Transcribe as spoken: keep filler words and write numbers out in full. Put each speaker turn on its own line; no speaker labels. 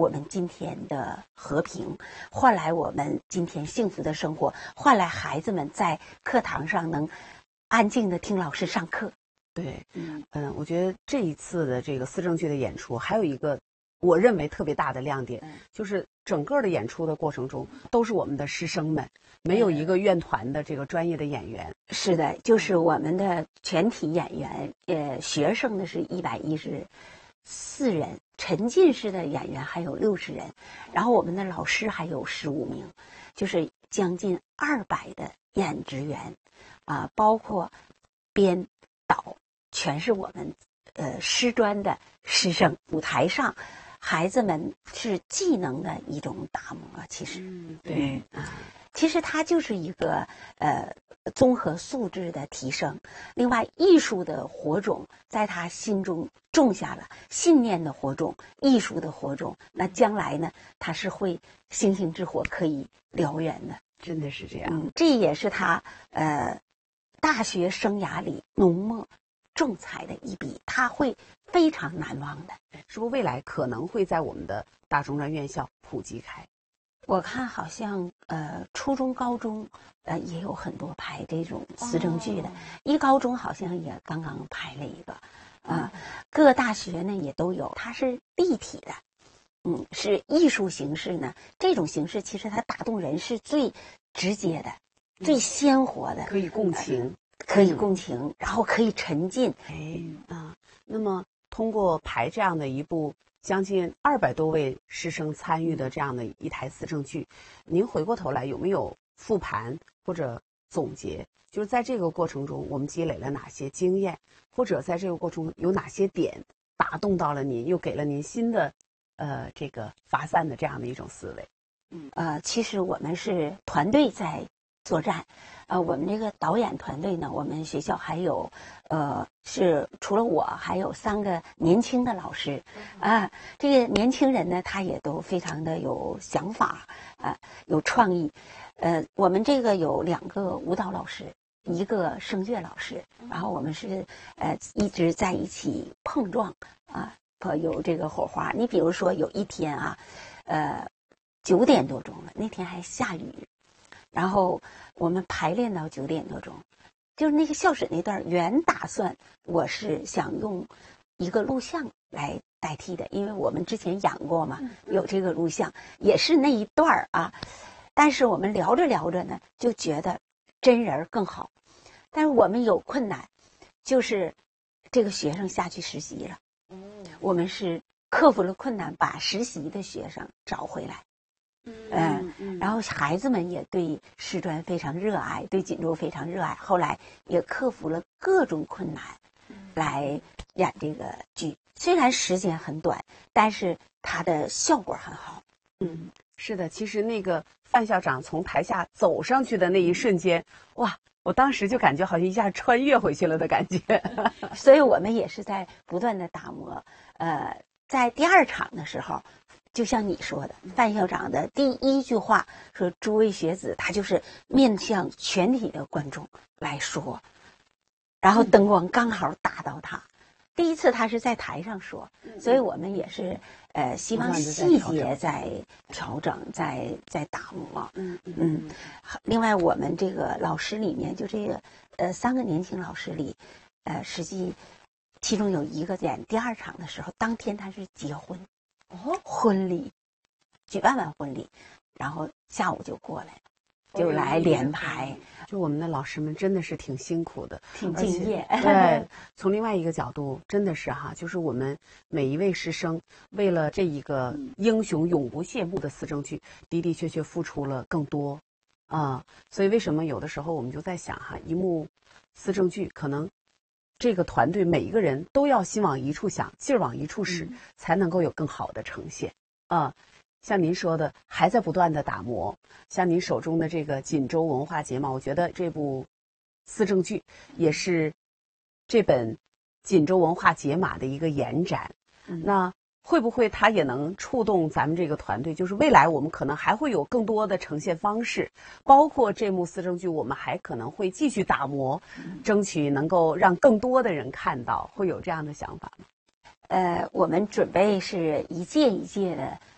我们今天的和平，换来我们今天幸福的生活，换来孩子们在课堂上能安静地听老师上课。
对，嗯嗯，我觉得这一次的这个思政剧的演出，还有一个我认为特别大的亮点，嗯、就是整个的演出的过程中都是我们的师生们，没有一个院团的这个专业的演员。
是的，就是我们的全体演员，呃，学生呢是一百一十四人，沉浸式的演员还有六十人，然后我们的老师还有十五名，就是将近二百的演职员，啊、呃，包括编导。全是我们呃师专的师生，舞台上孩子们是技能的一种打磨，其实，
嗯，对，
嗯，其实它就是一个呃综合素质的提升。另外，艺术的火种在他心中种下了信念的火种，艺术的火种，那将来呢，它是会星星之火可以燎原的，
真的是这样。
嗯，这也是他呃大学生涯里浓墨重彩的一笔，他会非常难忘的。
是不是未来可能会在我们的大中专院校普及开？
我看好像呃初中高中呃也有很多排这种思政剧的，哦、一高中好像也刚刚排了一个，啊、呃，各大学呢也都有，它是立体的，嗯，是艺术形式呢，这种形式其实它打动人是最直接的、嗯、最鲜活的，
可以共情。呃
可以共情，嗯、然后可以沉浸。
哎啊，那么通过排这样的一部将近二百多位师生参与的这样的一台思政剧，您回过头来有没有复盘或者总结？就是在这个过程中，我们积累了哪些经验，或者在这个过程中有哪些点打动到了您，又给了您新的呃这个发散的这样的一种思维？
嗯呃，其实我们是团队在作战，呃，我们这个导演团队呢，我们学校还有，呃，是除了我，还有三个年轻的老师，啊，这个年轻人呢，他也都非常的有想法，啊，有创意，呃，我们这个有两个舞蹈老师，一个声乐老师，然后我们是呃一直在一起碰撞，啊，有这个火花。你比如说有一天啊，呃，九点多钟了，那天还下雨。然后我们排练到九点多钟，就是那个校史那段原打算我是想用一个录像来代替的，因为我们之前演过嘛，有这个录像也是那一段啊。但是我们聊着聊着呢，就觉得真人更好。但是我们有困难，就是这个学生下去实习了，我们是克服了困难，把实习的学生找回来。嗯，嗯然后孩子们也对师专非常热爱，对锦州非常热爱。后来也克服了各种困难，来演这个剧。虽然时间很短，但是它的效果很好。
嗯，是的，其实那个范校长从台下走上去的那一瞬间，哇，我当时就感觉好像一下穿越回去了的感觉。
所以我们也是在不断的打磨。呃，在第二场的时候。就像你说的，范校长的第一句话说：“诸位学子，他就是面向全体的观众来说，然后灯光刚好打到他。第一次他是在台上说，所以我们也是呃希望细节在调整，在在打磨。嗯嗯。另外，我们这个老师里面，就这个呃三个年轻老师里，呃，实际其中有一个演第二场的时候，当天他是结婚。哦，婚礼，举办完婚礼，然后下午就过来了，就来连排。
就我们的老师们真的是挺辛苦的，
挺敬业。
对，从另外一个角度，真的是哈，就是我们每一位师生为了这一个英雄永不谢幕的思政剧，的的确确付出了更多啊、嗯。所以为什么有的时候我们就在想哈，一幕思政剧可能。这个团队每一个人都要心往一处想，劲儿往一处使，嗯、才能够有更好的呈现啊、呃。像您说的，还在不断的打磨。像您手中的这个锦州文化节嘛，我觉得这部思政剧也是这本锦州文化解码的一个延展。嗯、那会不会它也能触动咱们这个团队？就是未来我们可能还会有更多的呈现方式，包括这幕思政剧，我们还可能会继续打磨，争取能够让更多的人看到，会有这样的想法吗？
呃，我们准备是一届一届的